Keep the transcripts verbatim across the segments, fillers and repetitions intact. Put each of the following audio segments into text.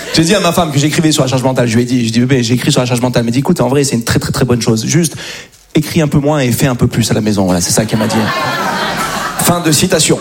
J'ai dit à ma femme que j'écrivais sur la charge mentale. Je lui ai dit, je dis bébé, j'ai écrit sur la charge mentale. Elle m'a dit écoute, en vrai, c'est une très très très bonne chose. Juste, écris un peu moins et fais un peu plus à la maison. Voilà, c'est ça qu'elle m'a dit. Fin de citation.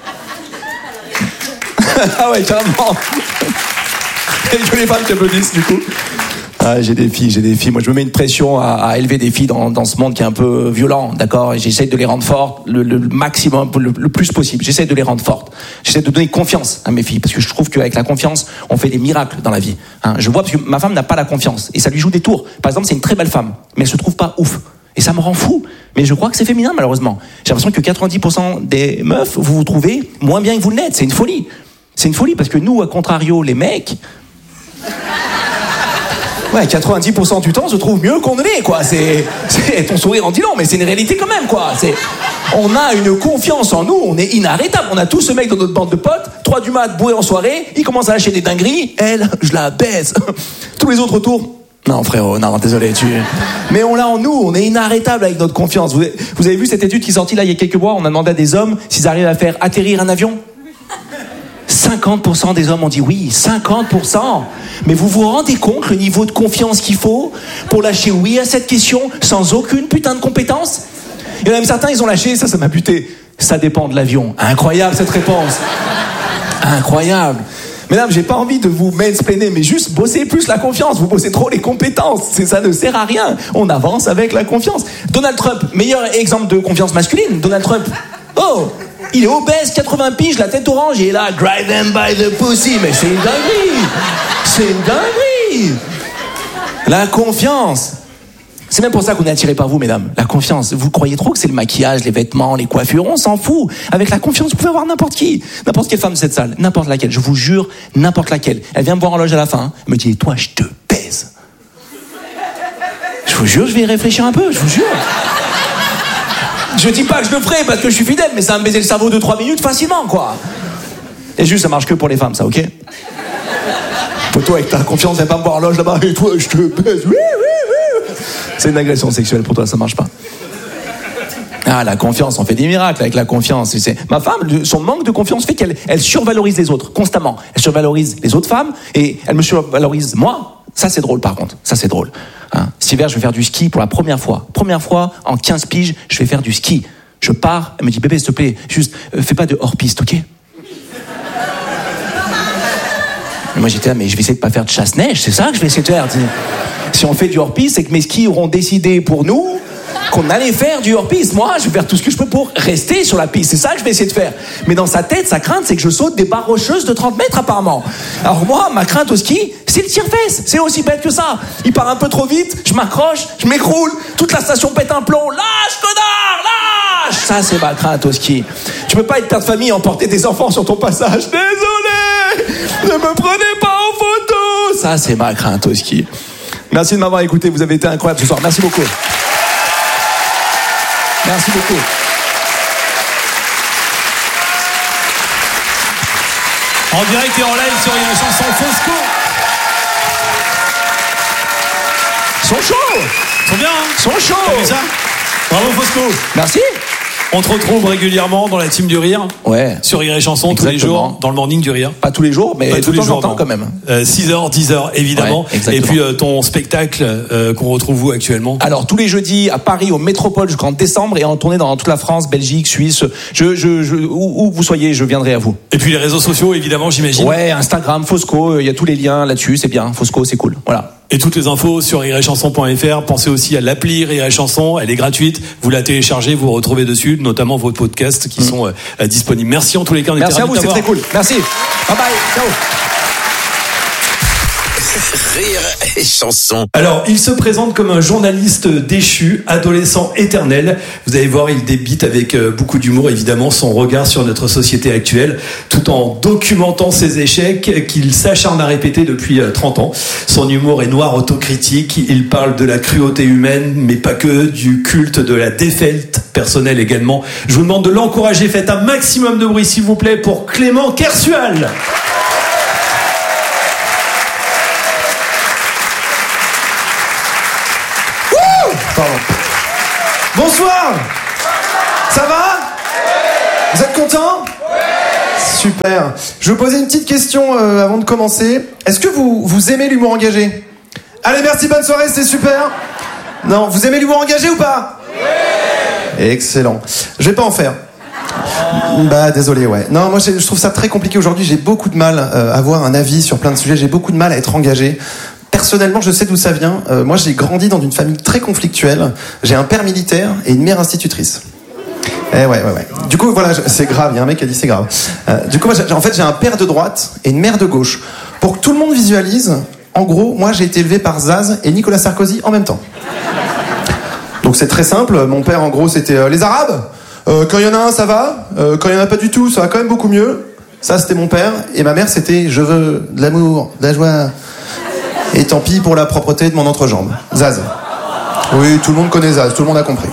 Ah ouais, carrément. Et je les femmes qui applaudissent du coup. Ah, j'ai des filles, j'ai des filles. Moi, je me mets une pression à, à élever des filles dans, dans ce monde qui est un peu violent, d'accord. Et j'essaie de les rendre fortes le, le maximum, le, le plus possible. J'essaie de les rendre fortes. J'essaie de donner confiance à mes filles parce que je trouve qu'avec la confiance, on fait des miracles dans la vie. Hein, je vois parce que ma femme n'a pas la confiance et ça lui joue des tours. Par exemple, c'est une très belle femme, mais elle se trouve pas ouf. Et ça me rend fou. Mais je crois que c'est féminin, malheureusement. J'ai l'impression que quatre-vingt-dix pour cent des meufs, vous vous trouvez moins bien que vous le n'êtes. C'est une folie. C'est une folie parce que nous, à contrario, les mecs, ouais, quatre-vingt-dix pour cent du temps, on se trouve mieux qu'on ne l'est, quoi. C'est, c'est, ton sourire en dit long, mais c'est une réalité quand même, quoi. C'est, on a une confiance en nous, on est inarrêtable. On a tous ce mec dans notre bande de potes, trois du mat, bourré en soirée, il commence à lâcher des dingueries, elle, je la baise. Tous les autres autour, non frérot, non, désolé, tu... Mais on l'a en nous, on est inarrêtable avec notre confiance. Vous, vous avez vu cette étude qui est sortie là il y a quelques mois, on a demandé à des hommes s'ils arrivent à faire atterrir un avion. cinquante pour cent des hommes ont dit oui, cinquante pour cent. Mais vous vous rendez compte le niveau de confiance qu'il faut pour lâcher oui à cette question sans aucune putain de compétence? Il y en a même certains, ils ont lâché, ça, ça m'a buté. Ça dépend de l'avion. Incroyable cette réponse. Incroyable. Mesdames, j'ai pas envie de vous mansplainer, mais juste bossez plus la confiance. Vous bossez trop les compétences. C'est, ça ne sert à rien. On avance avec la confiance. Donald Trump, meilleur exemple de confiance masculine. Donald Trump. Oh, il est obèse, quatre-vingts piges, la tête orange, et il est là, drive them by the pussy. Mais c'est une dinguerie. C'est une dinguerie. La confiance. C'est même pour ça qu'on est attiré par vous, mesdames. La confiance. Vous croyez trop que c'est le maquillage, les vêtements, les coiffures. On s'en fout. Avec la confiance, vous pouvez avoir n'importe qui. N'importe quelle femme de cette salle. N'importe laquelle. Je vous jure, n'importe laquelle. Elle vient me voir en loge à la fin. Hein. Elle me dit, et toi, je te baise. Je vous jure, je vais y réfléchir un peu. Je vous jure. Je dis pas que je le ferai parce que je suis fidèle, mais ça va me baiser le cerveau deux trois minutes facilement, quoi. Et juste, ça marche que pour les femmes, ça, ok? Toi, avec ta confiance, viens pas me voir en loge là-bas. Et toi, je te baise. Oui, oui, oui. C'est une agression sexuelle pour toi, ça marche pas. Ah, la confiance, on fait des miracles avec la confiance. C'est... Ma femme, son manque de confiance fait qu'elle elle survalorise les autres, constamment. Elle survalorise les autres femmes et elle me survalorise moi. Ça, c'est drôle, par contre. Ça, c'est drôle. Hein. Cet hiver, je vais faire du ski pour la première fois. Première fois, en quinze piges, je vais faire du ski. Je pars, elle me dit, bébé, s'il te plaît, juste, euh, fais pas de hors-piste, ok? Et moi, j'étais là, mais je vais essayer de pas faire de chasse-neige, c'est ça que je vais essayer de faire. Si on fait du hors-piste, c'est que mes skis auront décidé pour nous qu'on allait faire du hors-piste. Moi, je vais faire tout ce que je peux pour rester sur la piste. C'est ça que je vais essayer de faire. Mais dans sa tête, sa crainte, c'est que je saute des barres rocheuses de trente mètres, apparemment. Alors moi, ma crainte au ski, c'est le tire-fesse. C'est aussi bête que ça. Il part un peu trop vite, je m'accroche, je m'écroule, toute la station pète un plomb. Lâche, connard, lâche! Ça, c'est ma crainte au ski. Tu peux pas être père de famille et emporter tes enfants sur ton passage. Désolé! Ne me prenez pas en photo! Ça, c'est ma crainte au ski. Merci de m'avoir écouté. Vous avez été incroyable ce soir. Merci beaucoup. Merci beaucoup. En direct et en live sur une chanson Fosco. Ils sont chauds. Ils sont bien, hein? Ils sont chauds. T'as vu ça? Bravo Fosco. Merci. On te retrouve régulièrement dans la team du rire. Ouais. Sur Rire et Chanson. Exactement. Tous les jours dans le morning du rire. Pas tous les jours, mais Pas de tous les temps jours, en temps non. quand même. Euh, six heures, dix heures évidemment. Ouais, et puis euh, ton spectacle euh, qu'on retrouve où actuellement? Alors tous les jeudis à Paris au Métropole jusqu'en décembre et en tournée dans toute la France, Belgique, Suisse. Je, je, je, où, où vous soyez, je viendrai à vous. Et puis les réseaux sociaux évidemment, j'imagine. Ouais, Instagram, Fosco, il y a tous les liens là-dessus, c'est bien. Fosco, c'est cool. Voilà. Et toutes les infos sur rire et chanson point f r. Pensez aussi à l'appli Rire et Chanson, elle est gratuite. Vous la téléchargez, vous retrouvez dessus, notamment vos podcasts qui mmh. sont euh, disponibles. Merci en tous les cas. Merci à vous, c'est très cool. Merci. Bye bye. Ciao. Rire et Chanson. Alors, il se présente comme un journaliste déchu, adolescent éternel. Vous allez voir, il débite avec beaucoup d'humour, évidemment, son regard sur notre société actuelle, tout en documentant ses échecs qu'il s'acharne à répéter depuis trente ans. Son humour est noir, autocritique. Il parle de la cruauté humaine, mais pas que, du culte de la défaite personnelle également. Je vous demande de l'encourager. Faites un maximum de bruit, s'il vous plaît, pour Clément Kersual. Pardon. Bonsoir. Ça va? Vous êtes contents? Super. Je vais vous poser une petite question euh, avant de commencer. Est-ce que vous, vous aimez l'humour engagé? Allez, merci, bonne soirée, c'est super. Non, vous aimez l'humour engagé ou pas? Oui. Excellent. Je vais pas en faire. Bah désolé, ouais. Non, moi je trouve ça très compliqué aujourd'hui. J'ai beaucoup de mal euh, à avoir un avis sur plein de sujets. J'ai beaucoup de mal à être engagé. Personnellement, je sais d'où ça vient. Euh, moi, j'ai grandi dans une famille très conflictuelle. J'ai un père militaire et une mère institutrice. Eh ouais, ouais, ouais. Du coup, voilà, je... c'est grave. Il y a un mec qui a dit c'est grave. Euh, du coup, moi, en fait, j'ai un père de droite et une mère de gauche. Pour que tout le monde visualise, en gros, moi, j'ai été élevé par Zaz et Nicolas Sarkozy en même temps. Donc c'est très simple. Mon père, en gros, c'était euh, les Arabes. Euh, quand il y en a un, ça va. Euh, quand il y en a pas du tout, ça va quand même beaucoup mieux. Ça, c'était mon père. Et ma mère, c'était je veux de l'amour, de la joie. Et tant pis pour la propreté de mon entrejambe. Zaz. Oui, tout le monde connaît Zaz, tout le monde a compris.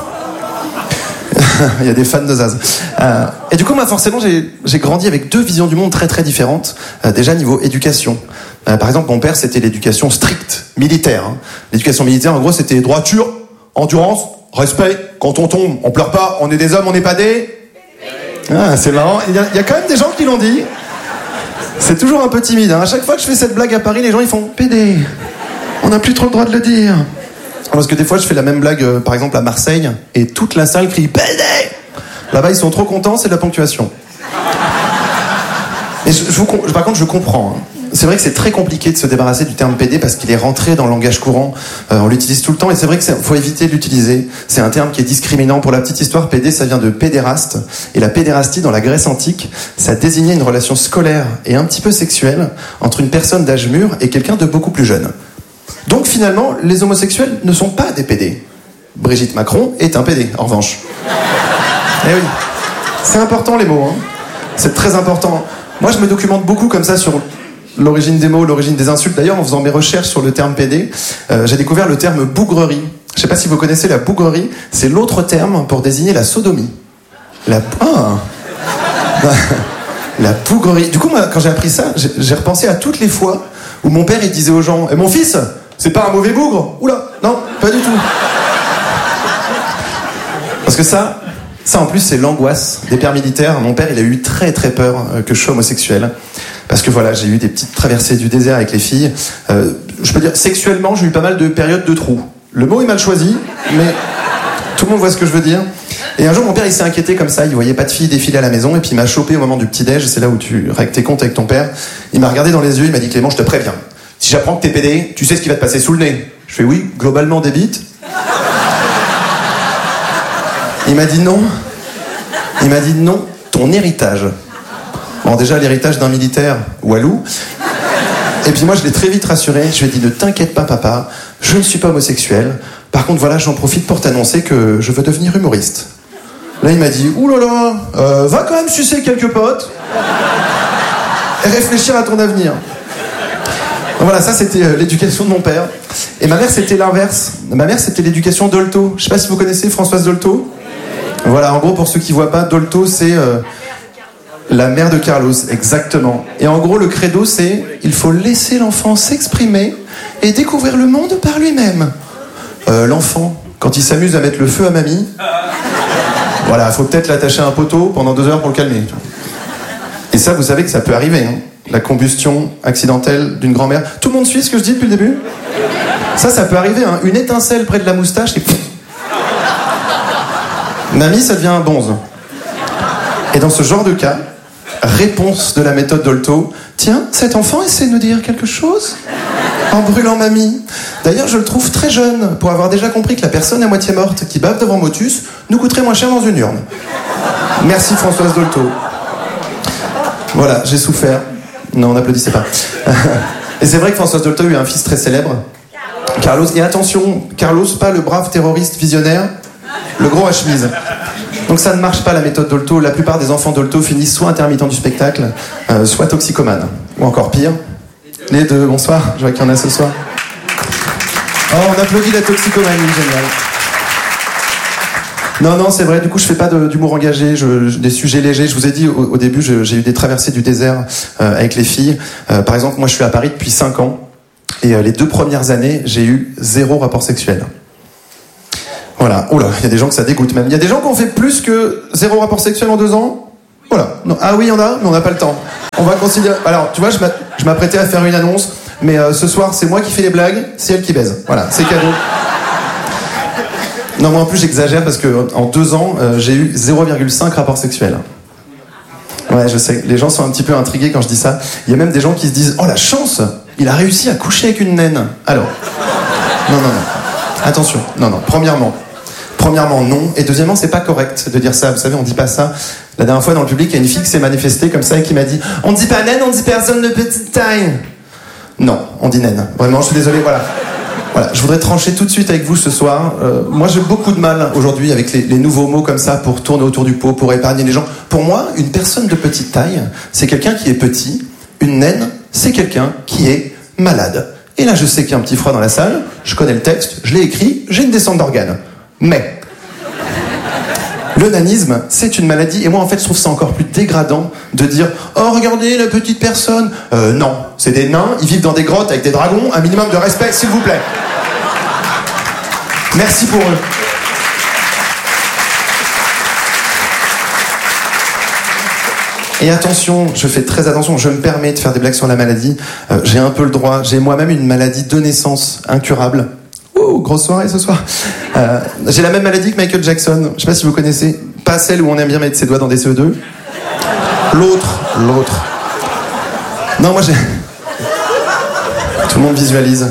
Il y a des fans de Zaz. Euh, et du coup, moi, forcément, j'ai, j'ai grandi avec deux visions du monde très très différentes. Euh, déjà, niveau éducation. Euh, par exemple, mon père, c'était l'éducation stricte, militaire. Hein. L'éducation militaire, en gros, c'était droiture, endurance, respect. Quand on tombe, on pleure pas, on est des hommes, on n'est pas des... Ah, c'est marrant. Il y, a, il y a quand même des gens qui l'ont dit. C'est toujours un peu timide. Hein. À chaque fois que je fais cette blague à Paris, les gens ils font « P D, on n'a plus trop le droit de le dire ». Parce que des fois, je fais la même blague, euh, par exemple, à Marseille, et toute la salle crie « P D ». Là-bas, ils sont trop contents, c'est de la ponctuation. Et je, je vous, par contre, je comprends. Hein. C'est vrai que c'est très compliqué de se débarrasser du terme P D parce qu'il est rentré dans le langage courant. Euh, on l'utilise tout le temps et c'est vrai qu'il faut éviter de l'utiliser. C'est un terme qui est discriminant. Pour la petite histoire, P D, ça vient de pédéraste. Et la pédérastie, dans la Grèce antique, ça désignait une relation scolaire et un petit peu sexuelle entre une personne d'âge mûr et quelqu'un de beaucoup plus jeune. Donc finalement, les homosexuels ne sont pas des P D. Brigitte Macron est un P D, en revanche. Eh oui. C'est important les mots, hein. C'est très important. Moi, je me documente beaucoup comme ça sur l'origine des mots, l'origine des insultes. D'ailleurs, en faisant mes recherches sur le terme P D, euh, j'ai découvert le terme bougrerie. Je sais pas si vous connaissez la bougrerie. C'est l'autre terme pour désigner la sodomie. La... Ah La bougrerie. Du coup, moi, quand j'ai appris ça, j'ai, j'ai repensé à toutes les fois où mon père, il disait aux gens « Eh, mon fils, c'est pas un mauvais bougre ?» Oula, non, pas du tout. Parce que ça... Ça, en plus, c'est l'angoisse des pères militaires. Mon père, il a eu très très peur euh, que je sois homosexuel. Parce que voilà, j'ai eu des petites traversées du désert avec les filles. Euh, je peux dire, sexuellement, j'ai eu pas mal de périodes de trous. Le mot est mal choisi, mais tout le monde voit ce que je veux dire. Et un jour, mon père, il s'est inquiété comme ça. Il voyait pas de filles défiler à la maison. Et puis, il m'a chopé au moment du petit-déj. C'est là où tu règles tes comptes avec ton père. Il m'a regardé dans les yeux. Il m'a dit, Clément, je te préviens. Si j'apprends que t'es P D, tu sais ce qui va te passer sous le nez. Je fais oui, globalement des bites. Il m'a dit non. Il m'a dit non, ton héritage. Bon, déjà, l'héritage d'un militaire, Walou. Et puis moi, je l'ai très vite rassuré. Je lui ai dit, ne t'inquiète pas, papa, je ne suis pas homosexuel. Par contre, voilà, j'en profite pour t'annoncer que je veux devenir humoriste. Là, il m'a dit, ouh là là, euh, va quand même sucer quelques potes et réfléchir à ton avenir. Donc voilà, ça, c'était euh, l'éducation de mon père. Et ma mère, c'était l'inverse. Ma mère, c'était l'éducation Dolto. Je sais pas si vous connaissez Françoise Dolto. Voilà, en gros, pour ceux qui voient pas, Dolto, c'est euh, la mère de Carlos, exactement. Et en gros, le credo, c'est il faut laisser l'enfant s'exprimer et découvrir le monde par lui-même. Euh, l'enfant, quand il s'amuse à mettre le feu à mamie, voilà, il faut peut-être l'attacher à un poteau pendant deux heures pour le calmer. Et ça, vous savez que ça peut arriver, hein, la combustion accidentelle d'une grand-mère. Tout le monde suit ce que je dis depuis le début ? Ça, ça peut arriver, hein, une étincelle près de la moustache et... Pff, mamie, ça devient un bonze. Et dans ce genre de cas, réponse de la méthode Dolto, tiens, cet enfant essaie de nous dire quelque chose en brûlant mamie. D'ailleurs, je le trouve très jeune pour avoir déjà compris que la personne à moitié morte qui bave devant Motus nous coûterait moins cher dans une urne. Merci Françoise Dolto. Voilà, j'ai souffert. Non, n'applaudissez pas. Et c'est vrai que Françoise Dolto a eu un fils très célèbre, Carlos. Et attention, Carlos, pas le brave terroriste visionnaire, le gros à chemise. Donc ça ne marche pas la méthode Dolto. La plupart des enfants Dolto finissent soit intermittents du spectacle, euh, soit toxicomanes. Ou encore pire. Les deux, bonsoir, je vois qu'il y en a ce soir. Oh, on applaudit la toxicomanie, génial. Non, non, c'est vrai, du coup je fais pas de, d'humour engagé, je, je, des sujets légers. Je vous ai dit au, au début, je, j'ai eu des traversées du désert euh, avec les filles. Euh, par exemple, moi je suis à Paris depuis cinq ans. Et euh, les deux premières années, j'ai eu zéro rapport sexuel. Voilà, oula, il y a des gens que ça dégoûte même. Il y a des gens qui ont fait plus que zéro rapport sexuel en deux ans ? Voilà. Non. Ah oui, il y en a, mais on n'a pas le temps. On va considérer... Alors, tu vois, je m'a- je m'apprêtais à faire une annonce, mais euh, ce soir, c'est moi qui fais les blagues, c'est elle qui baise. Voilà, c'est cadeau. Non, moi en plus, j'exagère parce que en deux ans, euh, j'ai eu zéro virgule cinq rapports sexuels. Ouais, je sais, les gens sont un petit peu intrigués quand je dis ça. Il y a même des gens qui se disent « Oh, la chance, il a réussi à coucher avec une naine. » Alors, non, non, non. Attention, non, non. Premièrement, premièrement, non. Et deuxièmement, c'est pas correct de dire ça. Vous savez, on dit pas ça. La dernière fois, dans le public, il y a une fille qui s'est manifestée comme ça et qui m'a dit « On dit pas naine, on dit personne de petite taille. » Non, on dit naine. Vraiment, je suis désolé, voilà. Voilà, je voudrais trancher tout de suite avec vous ce soir. Euh, moi, j'ai beaucoup de mal aujourd'hui avec les, les nouveaux mots comme ça pour tourner autour du pot, pour épargner les gens. Pour moi, une personne de petite taille, c'est quelqu'un qui est petit. Une naine, c'est quelqu'un qui est malade. Et là, je sais qu'il y a un petit froid dans la salle. Je connais le texte, je l'ai écrit, j'ai une descente d'organes. Mais le nanisme, c'est une maladie. Et moi, en fait, je trouve ça encore plus dégradant de dire « Oh, regardez, la petite personne !» Euh, non, c'est des nains, ils vivent dans des grottes avec des dragons. Un minimum de respect, s'il vous plaît. Merci pour eux. Et attention, je fais très attention, je me permets de faire des blagues sur la maladie. Euh, j'ai un peu le droit, j'ai moi-même une maladie de naissance incurable. Ouh, grosse soirée ce soir. Euh, j'ai la même maladie que Michael Jackson. Je sais pas si vous connaissez. Pas celle où on aime bien mettre ses doigts dans des C E deux. L'autre, l'autre. Non, moi j'ai... Tout le monde visualise.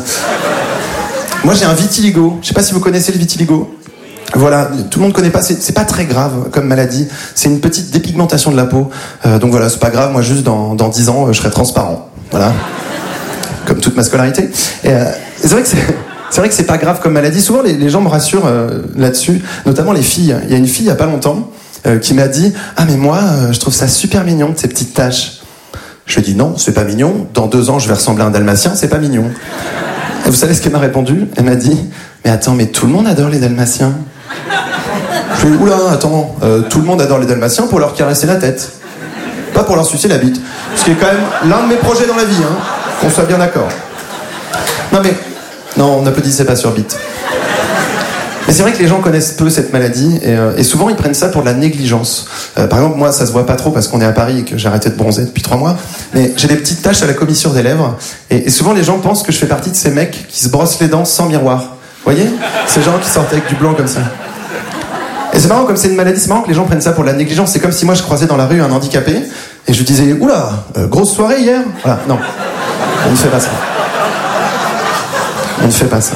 Moi j'ai un vitiligo. Je sais pas si vous connaissez le vitiligo. Voilà, tout le monde connaît pas. C'est, c'est pas très grave comme maladie. C'est une petite dépigmentation de la peau. Euh, donc voilà, c'est pas grave. Moi juste dans, dans dix ans, je serai transparent. Voilà. Comme toute ma scolarité. Et euh, c'est vrai que c'est... C'est vrai que c'est pas grave comme maladie. Souvent, les, les gens me rassurent euh, là-dessus, notamment les filles. Il y a une fille, il y a pas longtemps, euh, qui m'a dit « Ah, mais moi, euh, je trouve ça super mignon, ces petites taches. » Je lui ai dit « Non, c'est pas mignon. Dans deux ans, je vais ressembler à un dalmatien, c'est pas mignon. » Et vous savez ce qu'elle m'a répondu ? Elle m'a dit « Mais attends, mais tout le monde adore les dalmatiens. » Je lui ai dit « Oula, attends, euh, tout le monde adore les dalmatiens pour leur caresser la tête. Pas pour leur sucer la bite. » Ce qui est quand même l'un de mes projets dans la vie, hein, qu'on soit bien d'accord. Non mais... Non, on n'applaudissait pas sur Beat. Mais c'est vrai que les gens connaissent peu cette maladie et, euh, et souvent ils prennent ça pour de la négligence. Euh, par exemple, moi ça se voit pas trop parce qu'on est à Paris et que j'ai arrêté de bronzer depuis trois mois. Mais j'ai des petites taches à la commissure des lèvres et, et souvent les gens pensent que je fais partie de ces mecs qui se brossent les dents sans miroir. Vous voyez ? Ces gens qui sortent avec du blanc comme ça. Et c'est marrant, comme c'est une maladie, c'est marrant que les gens prennent ça pour de la négligence. C'est comme si moi je croisais dans la rue un handicapé et je lui disais « Oula, euh, grosse soirée hier ?» Voilà, non, on ne fait pas ça. On ne fait pas ça.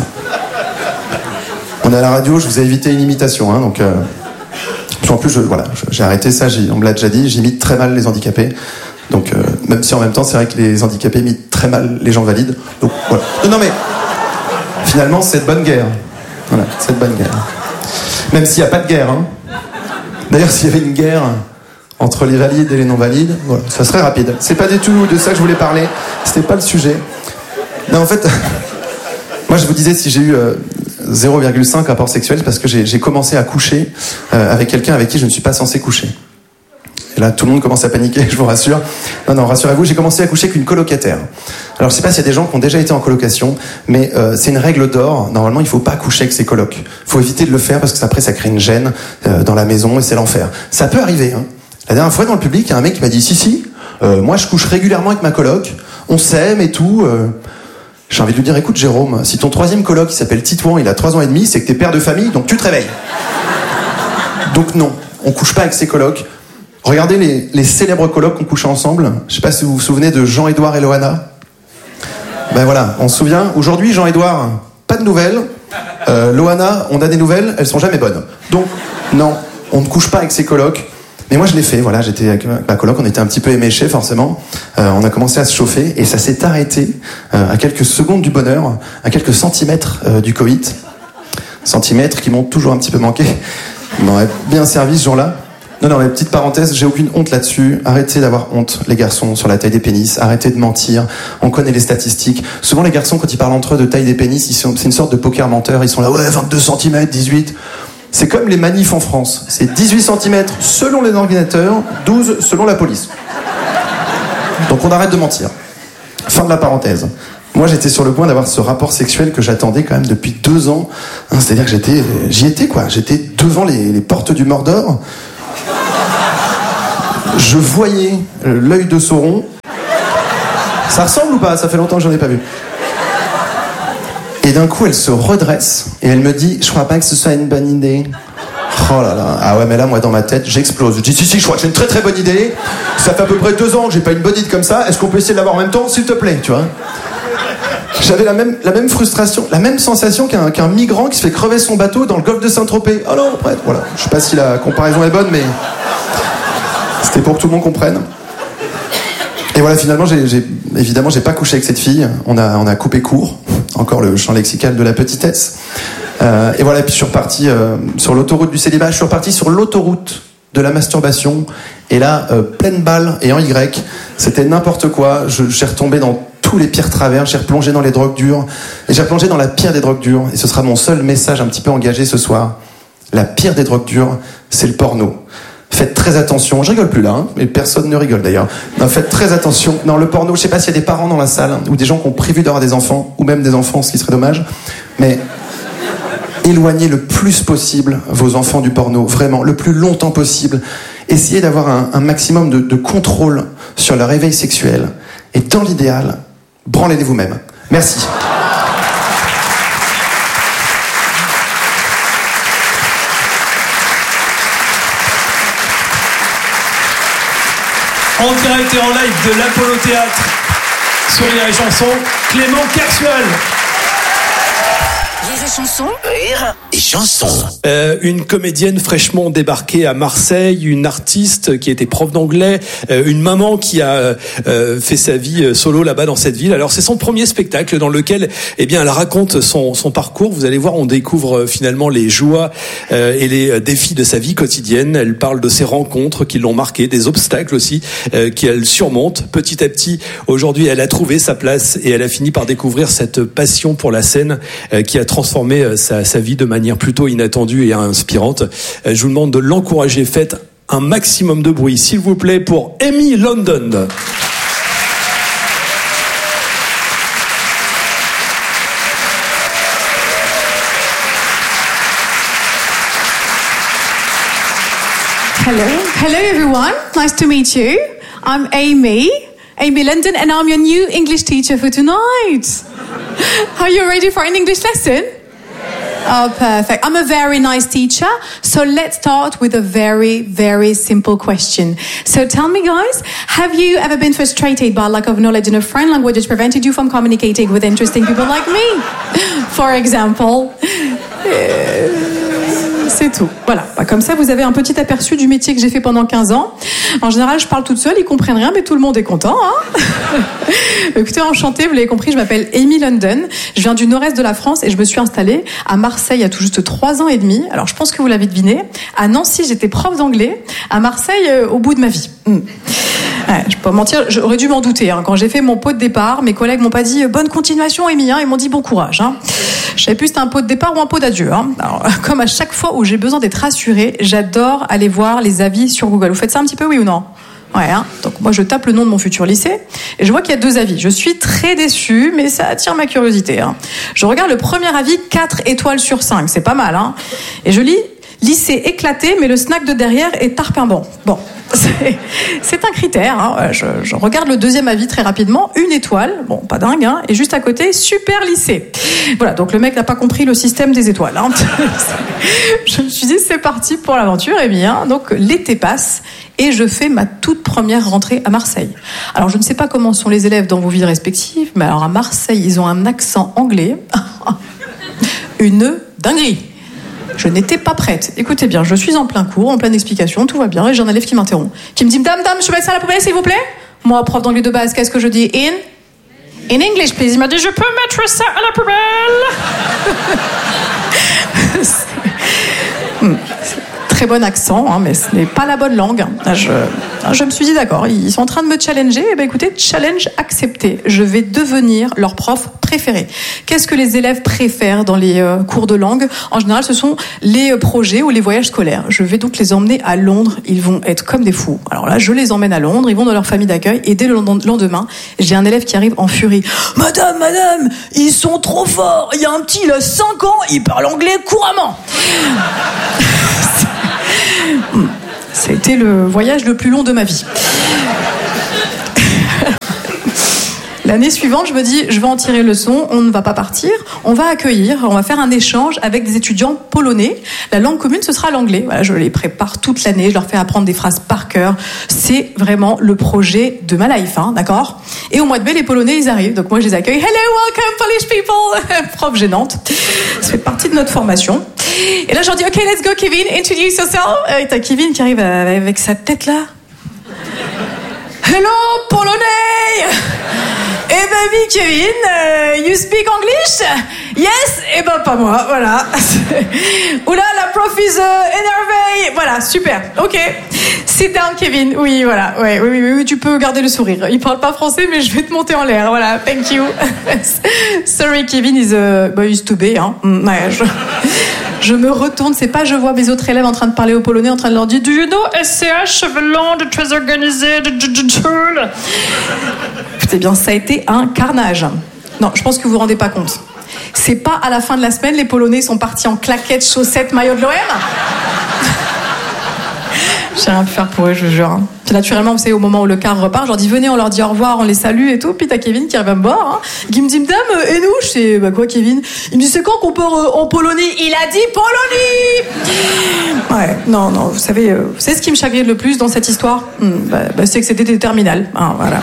On est à la radio, je vous ai évité une imitation, hein, donc... Euh... En plus, je, voilà, j'ai arrêté ça, j'ai, on me l'a déjà dit, j'imite très mal les handicapés. Donc, euh, même si en même temps, c'est vrai que les handicapés imitent très mal les gens valides. Donc, voilà. Non, non, mais... Finalement, c'est de bonne guerre. Voilà, c'est de bonne guerre. Même s'il n'y a pas de guerre, hein. D'ailleurs, s'il y avait une guerre entre les valides et les non-valides, voilà, ça serait rapide. C'est pas du tout de ça que je voulais parler. C'était pas le sujet. Non, en fait... Moi, je vous disais, si j'ai eu euh, zéro virgule cinq rapports sexuels, parce que j'ai, j'ai commencé à coucher euh, avec quelqu'un avec qui je ne suis pas censé coucher. Et là, tout le monde commence à paniquer, je vous rassure. Non, non, rassurez-vous, j'ai commencé à coucher avec une colocataire. Alors, je sais pas s'il y a des gens qui ont déjà été en colocation, mais euh, c'est une règle d'or. Normalement, il faut pas coucher avec ses colocs. Il faut éviter de le faire parce que après, ça crée une gêne euh, dans la maison et c'est l'enfer. Ça peut arriver, hein. La dernière fois, dans le public, il y a un mec qui m'a dit « Si, si, euh, moi, je couche régulièrement avec ma coloc. On s'aime et tout... Euh, » J'ai envie de lui dire, écoute Jérôme, si ton troisième coloc il s'appelle Titouan, il a trois ans et demi, c'est que t'es père de famille, donc tu te réveilles. Donc non, on couche pas avec ses colocs. Regardez les, les célèbres colocs qu'on couchait ensemble. Je sais pas si vous vous souvenez de Jean-Édouard et Loana. Ben voilà, on se souvient. Aujourd'hui, Jean-Édouard, pas de nouvelles. Euh, Loana, on a des nouvelles, elles sont jamais bonnes. Donc non, on ne couche pas avec ses colocs. Mais moi je l'ai fait, voilà, j'étais avec ma coloc, on était un petit peu éméchés forcément, euh, on a commencé à se chauffer et ça s'est arrêté euh, à quelques secondes du bonheur, à quelques centimètres euh, du coït, centimètres qui m'ont toujours un petit peu manqué, ils m'auraient bien servi ce jour-là. Non, non, mais petite parenthèse, j'ai aucune honte là-dessus, arrêtez d'avoir honte les garçons sur la taille des pénis, arrêtez de mentir, on connaît les statistiques, souvent les garçons quand ils parlent entre eux de taille des pénis, ils sont, c'est une sorte de poker menteur, ils sont là, ouais, vingt-deux centimètres, dix-huit... C'est comme les manifs en France. C'est dix-huit centimètres selon les ordinateurs, douze selon la police. Donc on arrête de mentir. Fin de la parenthèse. Moi j'étais sur le point d'avoir ce rapport sexuel que j'attendais quand même depuis deux ans. Hein, c'est-à-dire que j'étais, j'y étais quoi. J'étais devant les, les portes du Mordor. Je voyais l'œil de Sauron. Ça ressemble ou pas? Ça fait longtemps que j'en ai pas vu. Et d'un coup, elle se redresse et elle me dit, je crois pas que ce soit une bonne idée. Oh là là. Ah ouais, mais là, moi, dans ma tête, j'explose. Je dis, si, si, je crois que c'est une très très bonne idée. Ça fait à peu près deux ans que j'ai pas une bonne idée comme ça. Est-ce qu'on peut essayer de l'avoir en même temps, s'il te plaît, tu vois? J'avais la même, la même frustration, la même sensation qu'un, qu'un migrant qui se fait crever son bateau dans le golfe de Saint-Tropez. Oh non, bref, voilà. Je sais pas si la comparaison est bonne, mais c'était pour que tout le monde comprenne. Et voilà, finalement, j'ai, j'ai, évidemment, j'ai pas couché avec cette fille. On a, on a coupé court. Encore le champ lexical de la petitesse. Euh, et voilà, et puis je suis reparti euh, sur l'autoroute du célibat. Je suis reparti sur l'autoroute de la masturbation. Et là, euh, pleine balle et en Y. C'était n'importe quoi. Je, j'ai retombé dans tous les pires travers. J'ai replongé dans les drogues dures. Et j'ai replongé dans la pire des drogues dures. Et ce sera mon seul message un petit peu engagé ce soir. La pire des drogues dures, c'est le porno. Faites très attention, je rigole plus là, hein, mais personne ne rigole d'ailleurs. Non, faites très attention. Non, le porno, je sais pas s'il y a des parents dans la salle, hein, ou des gens qui ont prévu d'avoir des enfants, ou même des enfants, ce qui serait dommage, mais éloignez le plus possible vos enfants du porno, vraiment, le plus longtemps possible. Essayez d'avoir un, un maximum de, de contrôle sur leur éveil sexuel. Et dans l'idéal, branlez-les vous-même. Merci. En direct et en live de l'Apollo Théâtre, sur Rire et Chanson, Clément Kersual. Rire et Chanson. Rire et Chanson. Euh, une comédienne fraîchement débarquée à Marseille, une artiste qui était prof d'anglais, euh, une maman qui a euh, fait sa vie solo là-bas dans cette ville. Alors c'est son premier spectacle dans lequel, eh bien, elle raconte son, son parcours. Vous allez voir, on découvre euh, finalement les joies euh, et les défis de sa vie quotidienne. Elle parle de ses rencontres qui l'ont marquée, des obstacles aussi euh, qu'elle surmonte petit à petit. Aujourd'hui, elle a trouvé sa place et elle a fini par découvrir cette passion pour la scène euh, qui a transformé euh, sa, sa vie de manière plutôt inattendue et inspirante. Euh, je vous demande de l'encourager. Faites un maximum de bruit, s'il vous plaît, pour Amy London. Hello. Hello, everyone. Nice to meet you. I'm Amy, Amy London, and I'm your new English teacher for tonight. Are you ready for an English lesson? Oh, perfect. I'm a very nice teacher. So let's start with a very, very simple question. So tell me, guys, have you ever been frustrated by lack of knowledge in a foreign language which prevented you from communicating with interesting people like me? For example. Uh, C'est tout. Voilà. Bah, comme ça, vous avez un petit aperçu du métier que j'ai fait pendant quinze ans. En général, je parle toute seule, ils comprennent rien, mais tout le monde est content. Hein. Écoutez, enchantée, vous l'avez compris, je m'appelle Amy London. Je viens du nord-est de la France et je me suis installée à Marseille il y a tout juste trois ans et demi. Alors, je pense que vous l'avez deviné. À Nancy, j'étais prof d'anglais. À Marseille, euh, au bout de ma vie. Mmh. Ouais, je peux pas mentir, j'aurais dû m'en douter. Hein. Quand j'ai fait mon pot de départ, mes collègues m'ont pas dit « Bonne continuation, Amy hein. », ils m'ont dit « Bon courage hein. ». Je savais plus si c'était un pot de départ ou un pot d'adieu. Hein. Alors, comme à chaque fois où j'ai besoin d'être rassurée, j'adore aller voir les avis sur Google. Vous faites ça un petit peu, oui ou non ? Ouais, hein. Donc moi je tape le nom de mon futur lycée et je vois qu'il y a deux avis. Je suis très déçue, mais ça attire ma curiosité. Hein. Je regarde le premier avis, quatre étoiles sur cinq, c'est pas mal. Hein. Et je lis « Lycée éclaté, mais le snack de derrière est tarpin-bon ». Bon. C'est, c'est un critère. Hein. Je, je regarde le deuxième avis très rapidement. Une étoile, bon, pas dingue, hein. Et juste à côté, super lycée. Voilà, donc le mec n'a pas compris le système des étoiles. Hein. Je me suis dit, c'est parti pour l'aventure. Et bien, donc l'été passe et je fais ma toute première rentrée à Marseille. Alors, je ne sais pas comment sont les élèves dans vos villes respectives, mais alors à Marseille, ils ont un accent anglais. Une dinguerie. Je n'étais pas prête. Écoutez bien, je suis en plein cours, en pleine explication, tout va bien, et j'ai un élève qui m'interrompt, qui me dit « Dame, dame, je peux mettre ça à la poubelle, s'il vous plaît ?» Moi, prof d'anglais de base, qu'est-ce que je dis ? In In English, please. Il m'a dit « Je peux mettre ça à la poubelle ?» hmm. Très bon accent, hein, mais ce n'est pas la bonne langue. Je, je me suis dit d'accord, ils sont en train de me challenger. Eh bien, écoutez, challenge accepté. Je vais devenir leur prof préféré. Qu'est-ce que les élèves préfèrent dans les euh, cours de langue ? En général, ce sont les euh, projets ou les voyages scolaires. Je vais donc les emmener à Londres. Ils vont être comme des fous. Alors là, je les emmène à Londres. Ils vont dans leur famille d'accueil. Et dès le lendemain, j'ai un élève qui arrive en furie. « Madame, madame, ils sont trop forts. Il y a un petit, il a cinq ans, il parle anglais couramment. » Ça a été le voyage le plus long de ma vie. L'année suivante, je me dis, je vais en tirer leçon, on ne va pas partir, on va accueillir, on va faire un échange avec des étudiants polonais. La langue commune, ce sera l'anglais. Voilà, je les prépare toute l'année, je leur fais apprendre des phrases par cœur. C'est vraiment le projet de ma life, hein, d'accord ? Et au mois de mai, les Polonais, ils arrivent. Donc moi, je les accueille. Hello, welcome, Polish people. Prof gênante. Ça fait partie de notre formation. Et là, je leur dis, OK, let's go, Kevin, introduce yourself. Et t'as Kevin qui arrive avec sa tête là. Hello, Polonais. Eh ben oui, Kevin, uh, you speak English? Yes? Eh ben pas moi, voilà. Oula, la prof is uh, énervée. Voilà, super, ok. Sit down, Kevin. Oui, voilà, ouais, oui, oui, oui, tu peux garder le sourire. Il parle pas français, mais je vais te monter en l'air, voilà, thank you. Sorry, Kevin is, uh, bah, he's too big, hein. Ouais, je... Je me retourne, c'est pas je vois mes autres élèves en train de parler aux Polonais, en train de leur dire « Do you know S C H, Chevelon, très organisé, de tchoul ?» Écoutez bien, ça a été un carnage. Non, je pense que vous vous rendez pas compte. C'est pas à la fin de la semaine, les Polonais sont partis en claquettes, chaussettes, maillot de l'O M. J'ai rien pu faire pour eux, je vous jure. Puis naturellement, vous savez, au moment où le car repart, je leur dis venez, on leur dit au revoir, on les salue et tout. Puis t'as Kevin qui arrive à me voir, hein, qui me dit madame, et nous? Je sais, bah quoi, Kevin? Il me dit c'est quand qu'on part euh, en Polonie? Il a dit Polonie. Ouais, non, non, vous savez, euh, vous savez ce qui me chagrine le plus dans cette histoire? Hum, bah, bah, c'est que c'était des terminales, hein, voilà.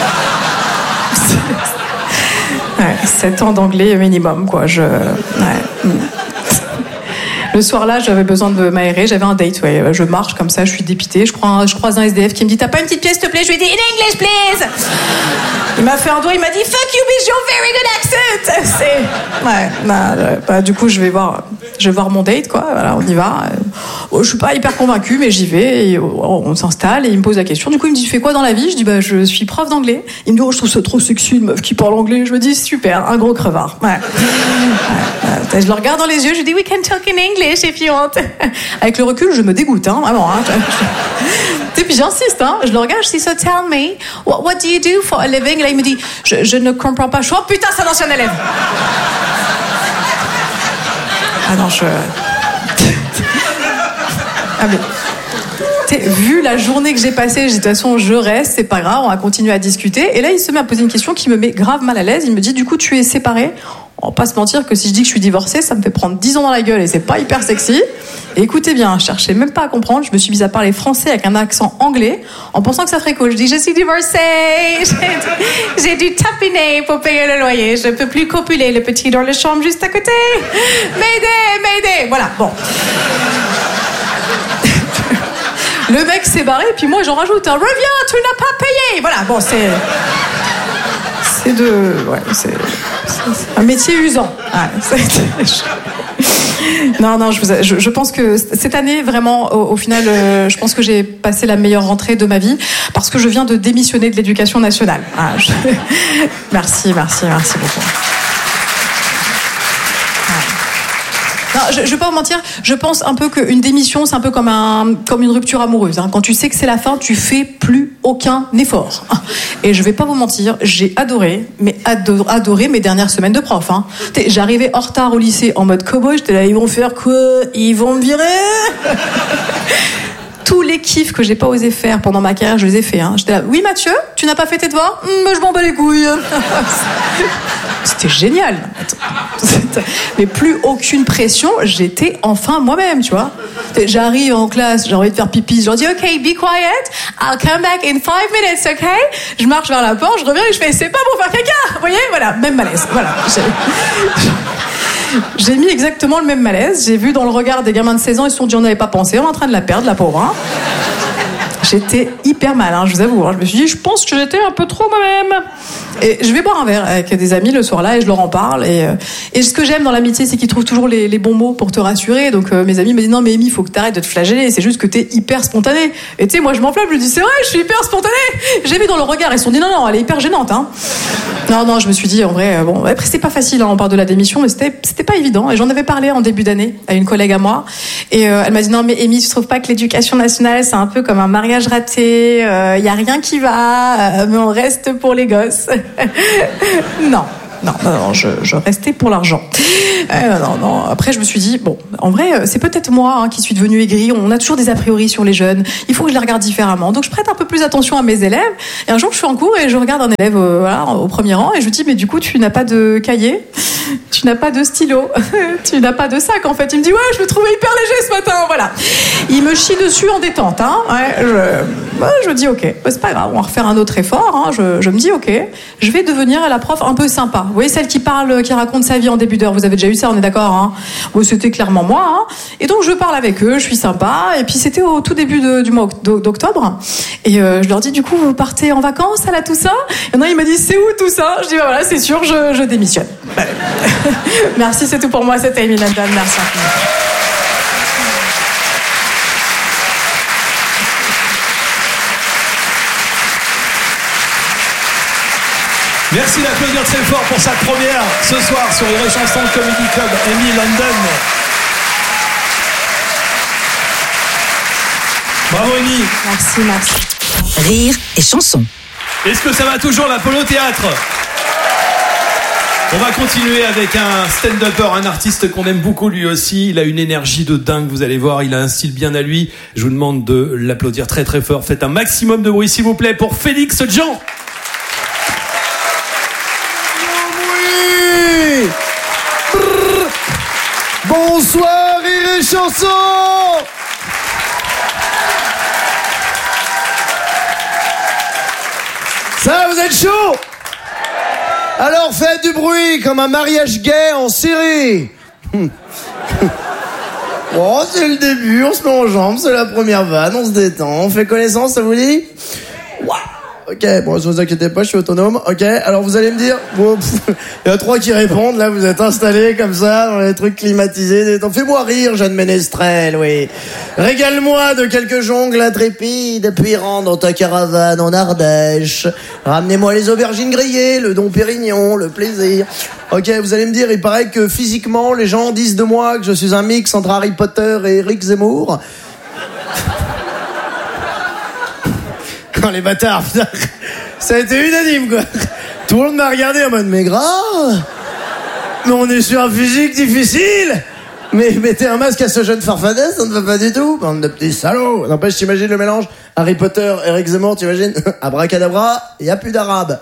Ouais, sept ans d'anglais minimum, quoi. Je, ouais. Hum. Le soir-là, j'avais besoin de m'aérer, j'avais un date, ouais. Je marche comme ça, je suis dépitée. Je, crois, je croise un S D F qui me dit « T'as pas une petite pièce, s'il te plaît ?» Je lui ai dit « In English, please !» Il m'a fait un doigt, il m'a dit « Fuck you with your very good accent !» C'est... Ouais, bah, bah, du coup, je vais voir, je vais voir mon date, quoi. Voilà, on y va. Je suis pas hyper convaincue, mais j'y vais. Et on s'installe et il me pose la question. Du coup, il me dit « Tu fais quoi dans la vie ?» Je dis bah, « Je suis prof d'anglais. » Il me dit « Oh, je trouve ça trop sexy, une meuf qui parle anglais. » Je me dis « Super, un gros crevard. » Ouais. Ouais. Je le regarde dans les yeux, je lui dis « We can talk in English if you want. » Avec le recul, je me dégoûte, hein, vraiment. Hein. Et puis j'insiste, hein, je le regarde, je dis « So tell me, what, what do you do for a living ?» Et là, il me dit je, « Je ne comprends pas. » Je suis « Oh putain, c'est un ancien élève. » Ah non, je... Ah mais... Vu la journée que j'ai passée, j'ai dit de toute façon je reste, c'est pas grave, on va continuer à discuter. Et là il se met à poser une question qui me met grave mal à l'aise. Il me dit du coup tu es séparée. On va pas se mentir que si je dis que je suis divorcée, ça me fait prendre dix ans dans la gueule et c'est pas hyper sexy. Et écoutez bien, je cherchais même pas à comprendre, je me suis mise à parler français avec un accent anglais en pensant que ça ferait cool. Je dis je suis divorcée, j'ai, j'ai dû tapiner pour payer le loyer, je peux plus copuler le petit dans la chambre juste à côté. M'aider, m'aider. Voilà, bon. Le mec s'est barré, puis moi j'en rajoute un reviens, tu n'as pas payé. Voilà, bon, c'est. C'est de. Ouais, c'est. C'est un métier usant. Ouais, c'est... Non, non, je, vous... je, je pense que cette année, vraiment, au, au final, euh, je pense que j'ai passé la meilleure rentrée de ma vie parce que je viens de démissionner de l'éducation nationale. Ah, je... Merci, merci, merci beaucoup. Non, je, je vais pas vous mentir, je pense un peu qu'une démission, c'est un peu comme, un, comme une rupture amoureuse. Hein. Quand tu sais que c'est la fin, tu fais plus aucun effort. Et je vais pas vous mentir, j'ai adoré, mais adoré, adoré mes dernières semaines de prof. Hein. J'arrivais en retard au lycée en mode cow-boy, j'étais là, ils vont faire quoi? Ils vont me virer? Tous les kiffs que j'ai pas osé faire pendant ma carrière, je les ai fait. Hein. J'étais là, oui Mathieu, tu n'as pas fait tes devoirs? mmh, Je m'en bats les couilles. C'était génial. Mais plus aucune pression, j'étais enfin moi-même, tu vois. J'arrive en classe, j'ai envie de faire pipi, je leur dis, OK, be quiet, I'll come back in five minutes, OK? Je marche vers la porte, je reviens et je fais, c'est pas pour faire caca, vous voyez? Voilà, même malaise, voilà. J'ai... J'ai mis exactement le même malaise. J'ai vu dans le regard des gamins de seize ans, ils se sont dit on n'avait pas pensé, on est en train de la perdre, la pauvre. Hein. J'étais hyper mal, hein, je vous avoue. Hein. Je me suis dit, je pense que j'étais un peu trop moi-même. Et je vais boire un verre avec des amis le soir-là et je leur en parle. Et, euh, et ce que j'aime dans l'amitié, c'est qu'ils trouvent toujours les, les bons mots pour te rassurer. Donc euh, mes amis me disent, non mais Amy, il faut que t'arrêtes de te flageller. C'est juste que t'es hyper spontanée. Et tu sais, moi je m'enflamme, je dis, c'est vrai, je suis hyper spontanée. J'ai vu dans le regard, ils se sont dit, non, non, elle est hyper gênante. Hein. Non, non, je me suis dit, en vrai, bon, après c'est pas facile, hein, on parle de la démission, mais c'était, c'était pas évident. Et j'en avais parlé en début d'année à une collègue à moi. Et euh, elle m'a dit, non mais Amy, tu trouves pas que l'éducation nationale, c'est un peu comme un mariage raté, il euh, y a rien qui va, euh, mais on reste pour les gosses. Non. non, non, non, je, je restais pour l'argent. Euh, non, non. Après, je me suis dit, bon, en vrai, c'est peut-être moi hein, qui suis devenue aigrie. On a toujours des a priori sur les jeunes. Il faut que je les regarde différemment. Donc, je prête un peu plus attention à mes élèves. Et un jour, je suis en cours et je regarde un élève euh, voilà, au premier rang et je lui dis, mais du coup, tu n'as pas de cahier, tu n'as pas de stylo, tu n'as pas de sac. En fait, il me dit, ouais, je me trouvais hyper léger ce matin. Voilà. Il me chie dessus en détente. Hein. Ouais, je, bah, je dis, ok, bah, c'est pas grave, on va refaire un autre effort. Hein. Je, je me dis, ok, je vais devenir la prof un peu sympa. Vous voyez, celle qui parle, qui raconte sa vie en début d'heure. Vous avez déjà eu ça, on est d'accord hein. Bon, c'était clairement moi. Hein. Et donc, je parle avec eux, je suis sympa. Et puis, c'était au tout début de, du mois d'octobre. Et euh, je leur dis, du coup, vous partez en vacances à la Toussaint? Et non, il m'a dit, c'est où tout ça? Je dis, bah, voilà, c'est sûr, je, je démissionne. Merci, c'est tout pour moi. C'était Amy London. Merci. Merci d'applaudir très fort pour sa première ce soir sur Rire et Chanson Comedy Club, Amy London. Bravo Amy. Merci, merci. Rire et Chanson. Est-ce que ça va toujours l'Apollo Théâtre? On va continuer avec un stand-upper, un artiste qu'on aime beaucoup lui aussi. Il a une énergie de dingue, vous allez voir, il a un style bien à lui. Je vous demande de l'applaudir très très fort. Faites un maximum de bruit s'il vous plaît pour Félix Jean. Bonsoir, Rire et Chanson. Ça, vous êtes chaud? Alors faites du bruit comme un mariage gay en Syrie. Bon, c'est le début, on se met en jambes, c'est la première vanne, on se détend, on fait connaissance, ça vous dit? Wow. Ok, bon, ne vous inquiétez pas, je suis autonome. Ok, alors vous allez me dire, bon, pff, il y a trois qui répondent, là, vous êtes installés comme ça, dans les trucs climatisés. Fais-moi rire, Jeanne Ménestrel, oui. Régale-moi de quelques jongles intrépides, puis rentre dans ta caravane en Ardèche. Ramenez-moi les aubergines grillées, le Dom Pérignon, le plaisir. Ok, vous allez me dire, il paraît que physiquement, les gens disent de moi que je suis un mix entre Harry Potter et Eric Zemmour. Oh, les bâtards, putain. Ça a été unanime, quoi. Tout le monde m'a regardé en mode, mais grave. Mais on est sur un physique difficile. Mais mettez un masque à ce jeune farfadet, ça ne va pas du tout. Bande de petits salauds. N'empêche, t'imagines le mélange Harry Potter, Eric Zemmour, t'imagines? Abracadabra, il n'y a plus d'arabe.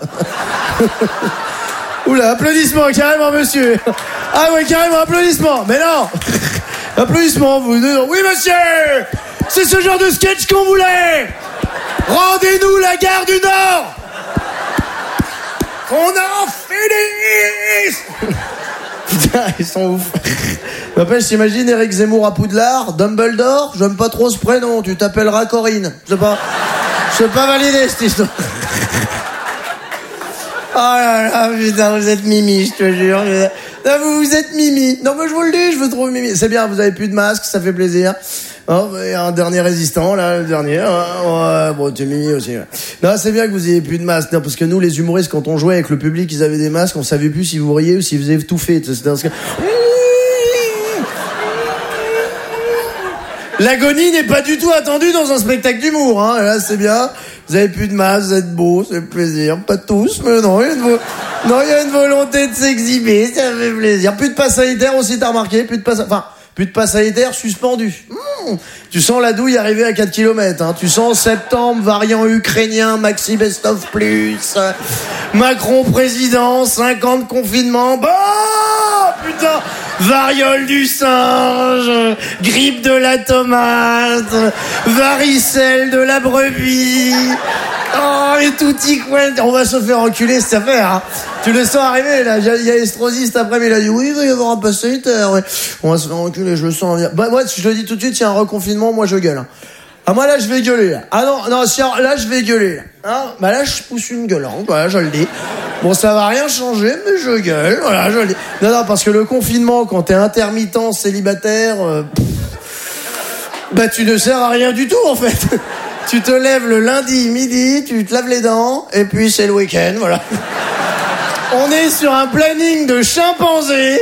Oula, applaudissements, carrément, monsieur. Ah ouais, carrément, applaudissements. Mais non. Applaudissements, vous deux. Oui, monsieur. C'est ce genre de sketch qu'on voulait. Rendez-nous la gare du Nord. Qu'on en finisse. Putain, ils sont ouf. N'empêche, t'imagines Eric Zemmour à Poudlard, Dumbledore, j'aime pas trop ce prénom, tu t'appelleras Corinne. Je sais pas, je sais pas valider cette histoire. Oh là là, putain, vous êtes mimi, je te jure. Non, vous, vous êtes mimi. Non, mais je vous le dis, je vous trouve mimi. C'est bien, vous avez plus de masque, ça fait plaisir. Oh, il y a un dernier résistant, là, le dernier. Ouais, bon, tu es mimi aussi. Ouais. Non, c'est bien que vous ayez plus de masque. Non, parce que nous, les humoristes, quand on jouait avec le public, ils avaient des masques, on savait plus si vous riez ou si vous avez tout fait. C'était dans ce cas. L'agonie n'est pas du tout attendue dans un spectacle d'humour, hein. Là, c'est bien. Vous avez plus de masque, vous êtes beaux, c'est plaisir. Pas tous, mais non, il y a une, vo... non, il y a une volonté de s'exhiber, ça fait plaisir. Plus de passe sanitaire aussi, t'as remarqué? Plus de passe, enfin, plus de passe sanitaire suspendu. Mmh. Tu sens la douille arriver à quatre kilomètres, hein. Tu sens septembre, variant ukrainien, maxi best-of plus, Macron président, cinquante confinements, bah, putain, variole du singe, grippe de la tomate, varicelle de la brebis, oh, et tout y coin. On va se faire enculer cette affaire, hein. Tu le sens arriver, là. Il y a Estrosi cet après-midi, il a dit, oui, il va y avoir un pass sanitaire, ouais. On va se faire enculer, je le sens. Bah, moi, je le dis tout de suite, s'il y a un reconfinement, moi, je gueule, hein. Ah, moi, là, je vais gueuler, là. Ah, non, non, si, là, je vais gueuler, là. Hein, bah, là, je pousse une gueulante, voilà, je le dis. Bon, ça va rien changer, mais je gueule, voilà, je le dis. Non, non, parce que le confinement, quand t'es intermittent, célibataire, euh, pff, bah, tu ne sers à rien du tout, en fait. Tu te lèves le lundi midi, tu te laves les dents, et puis c'est le week-end, voilà. On est sur un planning de chimpanzé.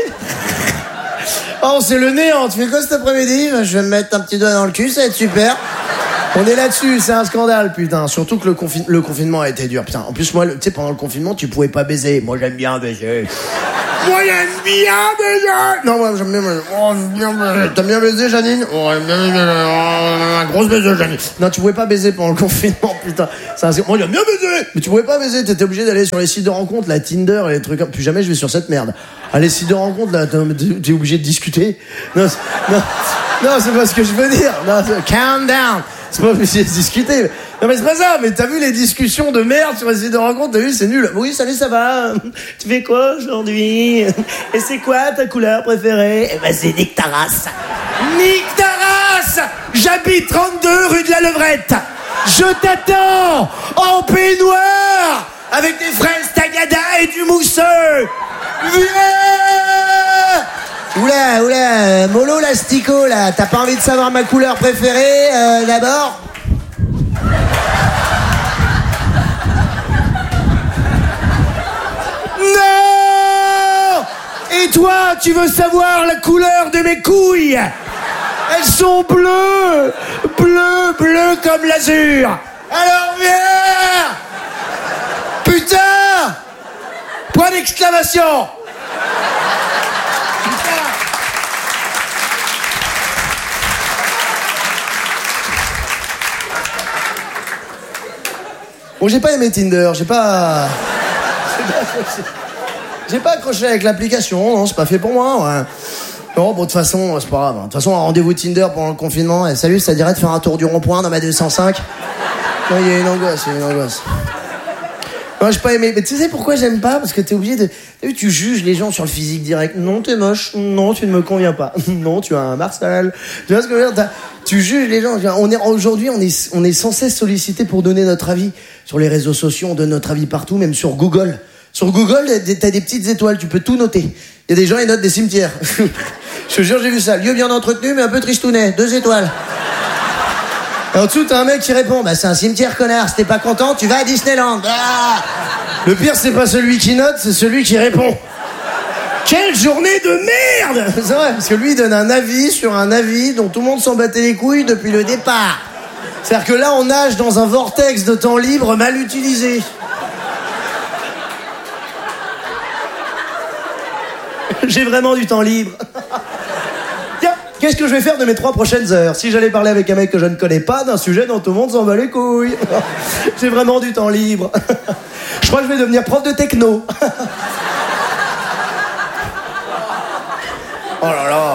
Oh, c'est le néant. Tu fais quoi cet après-midi? Je vais me mettre un petit doigt dans le cul, ça va être super. On est là-dessus, c'est un scandale, putain. Surtout que le, confi- le confinement a été dur, putain. En plus, moi, tu sais, pendant le confinement, tu pouvais pas baiser. Moi, j'aime bien baiser. Moi, j'aime bien baiser. Non, moi, j'aime bien baiser. Oh, j'aime bien baiser. T'aimes bien baiser, Janine? Oh, j'aime bien baiser. Oh, grosse baiseuse, Janine. Non, tu pouvais pas baiser pendant le confinement, putain. C'est un... Moi, j'aime bien baiser. Mais tu pouvais pas baiser. T'étais obligé d'aller sur les sites de rencontres, la Tinder et les trucs. Plus jamais je vais sur cette merde. Ah, les sites de rencontres, là, t'es obligé de discuter. Non, non, non, c'est pas ce que je veux dire. Non, calm down. C'est pas obligé de discuter. Non mais c'est pas ça, mais t'as vu les discussions de merde sur les sites de rencontres, t'as vu, c'est nul. Oui, salut, ça va? Tu fais quoi aujourd'hui? Et c'est quoi ta couleur préférée? Eh ben c'est nique ta race. Nique ta race! J'habite trente-deux rue de la Levrette. Je t'attends en peignoir avec des fraises tagada et du mousseux. Viens! Oula, oula, mollo l'astico là, t'as pas envie de savoir ma couleur préférée euh, d'abord? Non! Et toi, tu veux savoir la couleur de mes couilles? Elles sont bleues, bleues, bleues comme l'azur. Alors viens! Putain! Point d'exclamation! Bon, j'ai pas aimé Tinder, j'ai pas... J'ai pas accroché avec l'application, non, c'est pas fait pour moi, ouais. Non, bon, de toute façon, c'est pas grave. De toute façon, un rendez-vous Tinder pendant le confinement, et salut, ça dirait de faire un tour du rond-point dans ma deux cent cinq? Non, il y a une angoisse, il y a une angoisse. Non, j'ai pas aimé. Mais tu sais pourquoi j'aime pas? Parce que t'es obligé de... Tu juges les gens sur le physique direct. Non, t'es moche. Non, tu ne me conviens pas. Non, tu as un Marcel. Tu vois ce que je veux dire? Tu juges les gens. On est, aujourd'hui, on est, on est sans cesse sollicité pour donner notre avis. Sur les réseaux sociaux, on donne notre avis partout, même sur Google. Sur Google, t'as des petites étoiles, tu peux tout noter. Il y a des gens, ils notent des cimetières. Je te jure, j'ai vu ça. Lieu bien entretenu, mais un peu tristounet. Deux étoiles. Et en dessous, t'as un mec qui répond, bah c'est un cimetière, connard. Si t'es pas content, tu vas à Disneyland. Ah, le pire, c'est pas celui qui note, c'est celui qui répond. Quelle journée de merde! C'est vrai, parce que lui, il donne un avis sur un avis dont tout le monde s'en battait les couilles depuis le départ. C'est-à-dire que là, on nage dans un vortex de temps libre mal utilisé. J'ai vraiment du temps libre. Tiens, qu'est-ce que je vais faire de mes trois prochaines heures? Si j'allais parler avec un mec que je ne connais pas d'un sujet dont tout le monde s'en bat les couilles. J'ai vraiment du temps libre. Je crois que je vais devenir prof de techno. Oh là là.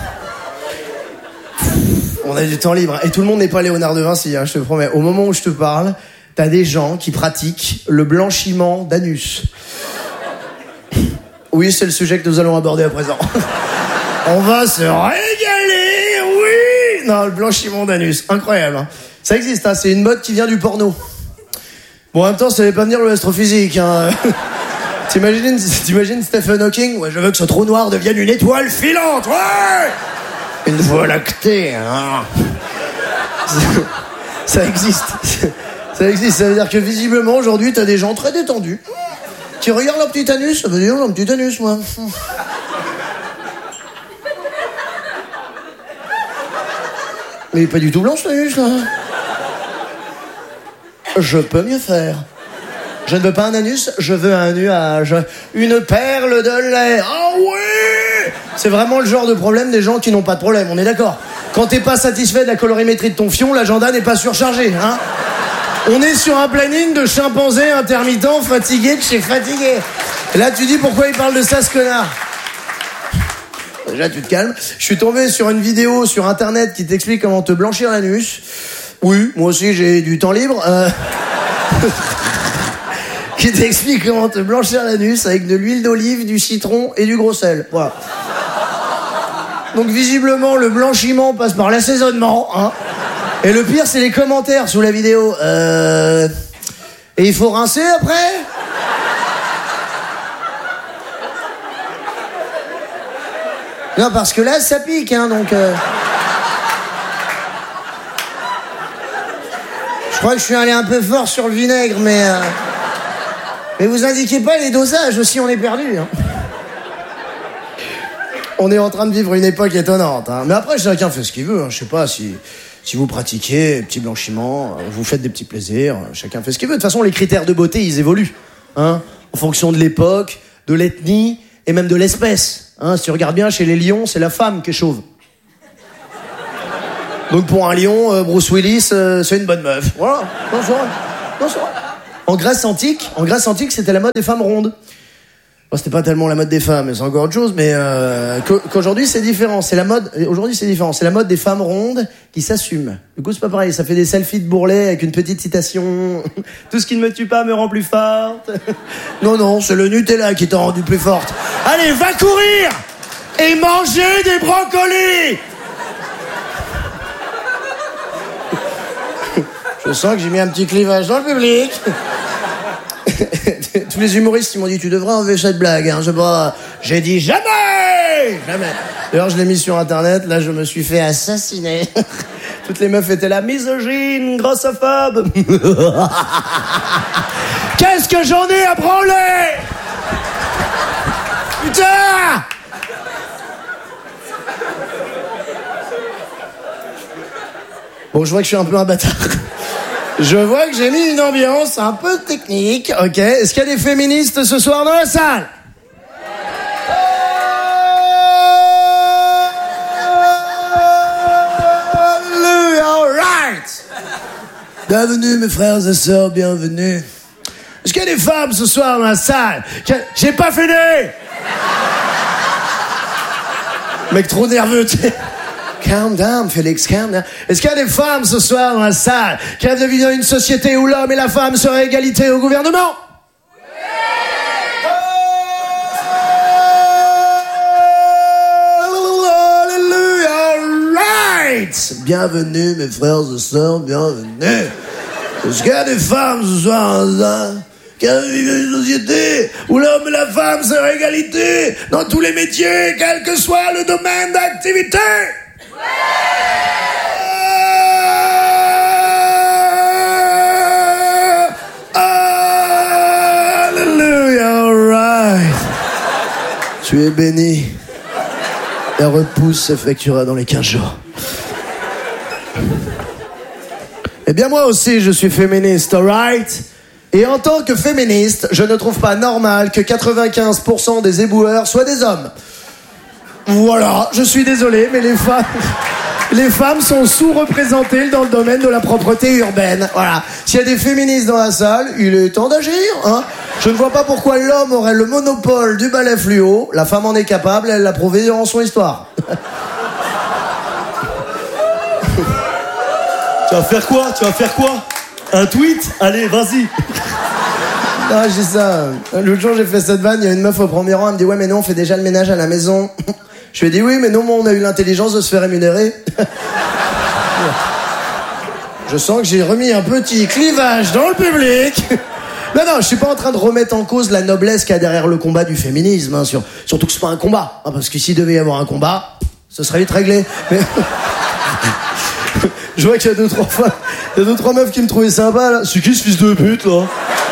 On a du temps libre. Et tout le monde n'est pas Léonard de Vinci, hein, je te promets. Au moment où je te parle, t'as des gens qui pratiquent le blanchiment d'anus. Oui, c'est le sujet que nous allons aborder à présent. On va se régaler, oui. Non, le blanchiment d'anus, incroyable. Hein. Ça existe, hein, c'est une mode qui vient du porno. Bon, en même temps, ça ne va pas venir le astrophysique. Hein. T'imagines, t'imagines Stephen Hawking? Ouais, je veux que ce trou noir devienne une étoile filante, ouais. Une voie lactée, hein. Ça existe. Ça existe, ça veut dire que visiblement, aujourd'hui, t'as des gens très détendus qui regardent leur petit anus. Ça veut dire, j'ai un petit anus, moi. Mais il est pas du tout blanc, cet anus, là. Je peux mieux faire. Je ne veux pas un anus, je veux un nuage. Une perle de lait. Ah oui! C'est vraiment le genre de problème des gens qui n'ont pas de problème, on est d'accord. Quand t'es pas satisfait de la colorimétrie de ton fion, l'agenda n'est pas surchargé, hein. On est sur un planning de chimpanzé intermittent, fatigué de chez fatigué. Et là, tu dis pourquoi il parle de ça, ce connard? Déjà, tu te calmes. Je suis tombé sur une vidéo sur Internet qui t'explique comment te blanchir l'anus. Oui, moi aussi, j'ai du temps libre. Euh... qui t'explique comment te blanchir l'anus avec de l'huile d'olive, du citron et du gros sel. Voilà. Donc, visiblement, le blanchiment passe par l'assaisonnement, hein. Et le pire, c'est les commentaires sous la vidéo. Euh... Et il faut rincer après? Non, parce que là, ça pique, hein, donc... Euh... Je crois que je suis allé un peu fort sur le vinaigre, mais... Euh... Mais vous indiquez pas les dosages, aussi, on est perdu, hein. On est en train de vivre une époque étonnante, hein. Mais après, chacun fait ce qu'il veut, hein. Je sais pas si... Si vous pratiquez, petit blanchiment, vous faites des petits plaisirs, chacun fait ce qu'il veut. De toute façon, les critères de beauté, ils évoluent, hein, en fonction de l'époque, de l'ethnie et même de l'espèce. Hein, si tu regardes bien, chez les lions, c'est la femme qui est chauve. Donc pour un lion, euh, Bruce Willis, euh, c'est une bonne meuf. Voilà. Non, c'est vrai. Non, c'est vrai. En Grèce antique, en Grèce antique, c'était la mode des femmes rondes. Bon, c'était pas tellement la mode des femmes, c'est encore autre chose, mais euh, qu'aujourd'hui c'est différent. C'est la mode. Aujourd'hui c'est différent. C'est la mode des femmes rondes qui s'assument. Du coup c'est pas pareil. Ça fait des selfies de bourrelet avec une petite citation. Tout ce qui ne me tue pas me rend plus forte. Non non, c'est le Nutella qui t'a rendu plus forte. Allez, va courir et manger des brocolis. Je sens que j'ai mis un petit clivage dans le public. Tous les humoristes ils m'ont dit tu devrais enlever cette blague, hein. Je sais pas. J'ai dit jamais, jamais. D'ailleurs je l'ai mis sur internet. Là je me suis fait assassiner. Toutes les meufs étaient là, misogyne, grossophobe. Qu'est-ce que j'en ai à branler? Putain! Bon, je vois que je suis un peu un bâtard. Je vois que j'ai mis une ambiance un peu technique, ok. Est-ce qu'il y a des féministes ce soir dans la salle? Alright. Bienvenue mes frères et sœurs, bienvenue. Est-ce qu'il y a des femmes ce soir dans la salle? J'ai pas fini. Mec trop nerveux, tu sais. Calm down, Félix, calm down. Est-ce qu'il y a des femmes ce soir dans la salle qui rêvent de vivre dans une société où l'homme et la femme seraient à égalité au gouvernement? Hallelujah, right. Bienvenue, mes frères et sœurs, bienvenue. Est-ce qu'il y a des femmes ce soir dans la salle qui rêvent de vivre dans une société où l'homme et la femme seraient à égalité dans tous les métiers, quel que soit le domaine d'activité? Alléluia, right. Tu es béni. La repousse s'effectuera dans les quinze jours. Eh bien moi aussi je suis féministe, alright. Et en tant que féministe, je ne trouve pas normal que quatre-vingt-quinze pour cent des éboueurs soient des hommes. Voilà, je suis désolé, mais les femmes, les femmes sont sous-représentées dans le domaine de la propreté urbaine. Voilà. S'il y a des féministes dans la salle, il est temps d'agir, hein. Je ne vois pas pourquoi l'homme aurait le monopole du balai fluo. La femme en est capable, elle l'a prouvé durant son histoire. Tu vas faire quoi? Tu vas faire quoi? Un tweet? Allez, vas-y. Ah, j'ai ça. L'autre jour, j'ai fait cette vanne. Il y a une meuf au premier rang. Elle me dit ouais, mais nous, on fait déjà le ménage à la maison. Je lui ai dit oui, mais nous, on a eu l'intelligence de se faire rémunérer. Je sens que j'ai remis un petit clivage dans le public. Non, non, je suis pas en train de remettre en cause la noblesse qu'il y a derrière le combat du féminisme. Hein, sur... Surtout que c'est pas un combat. Hein, parce que s'il devait y avoir un combat, ce serait vite réglé. Mais... Je vois qu'il y a deux, trois fois, il y a deux, trois meufs qui me trouvaient sympa, là. C'est qui ce fils de pute, là?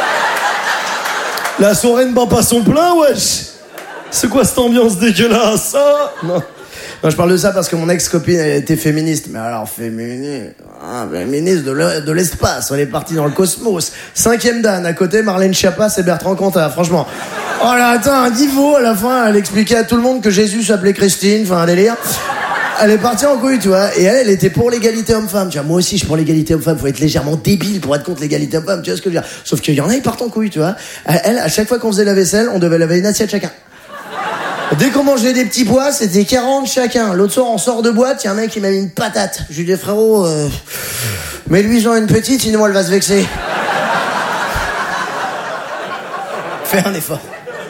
La soirée ne bat pas son plein, wesh. C'est quoi cette ambiance dégueulasse, hein? Non. Non, je parle de ça parce que mon ex-copine, elle était féministe. Mais alors, féministe, hein, féministe de, le, de l'espace. Elle est partie dans le cosmos. Cinquième Dan, à côté, Marlène Schiappa et Bertrand Cantat, franchement. Oh là, attends, un niveau, à la fin, elle expliquait à tout le monde que Jésus s'appelait Christine, enfin, un délire. Elle est partie en couille, tu vois, et elle, elle était pour l'égalité homme-femme, tu vois. Moi aussi, je suis pour l'égalité homme-femme. Faut être légèrement débile pour être contre l'égalité homme-femme, tu vois ce que je veux dire. Sauf qu'il y en a, ils partent en couille, tu vois. Elle, à chaque fois qu'on faisait la vaisselle, on devait laver une assiette chacun. Dès qu'on mangeait des petits pois, c'était quarante chacun. L'autre soir, on sort de boîte, il y a un mec qui m'a mis une patate. Je lui ai dit, frérot, euh, mets-lui-en une petite, sinon elle va se vexer. Fais un effort.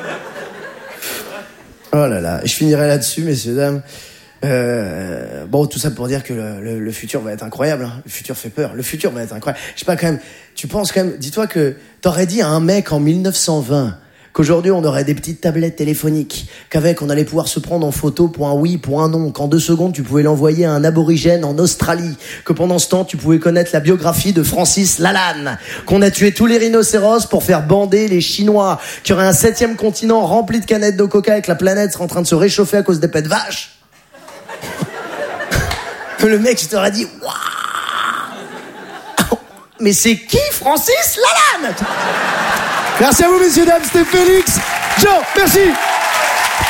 Oh là là, je finirai là-dessus, messieurs, dames. Euh, bon, tout ça pour dire que le, le, le futur va être incroyable, hein. Le futur fait peur. Le futur va être incroyable. Je sais pas, quand même, tu penses quand même, dis-toi que t'aurais dit à un mec en mille neuf cent vingt qu'aujourd'hui on aurait des petites tablettes téléphoniques, qu'avec on allait pouvoir se prendre en photo pour un oui, pour un non, qu'en deux secondes tu pouvais l'envoyer à un aborigène en Australie, que pendant ce temps tu pouvais connaître la biographie de Francis Lalanne, qu'on a tué tous les rhinocéros pour faire bander les Chinois, qu'il y aurait un septième continent rempli de canettes de coca et que la planète serait en train de se réchauffer à cause des pets de vaches. Le mec, je t'aurais dit, waouh, mais c'est qui Francis Lalanne? Merci à vous, messieurs, dames. C'était Félix. Joe, merci.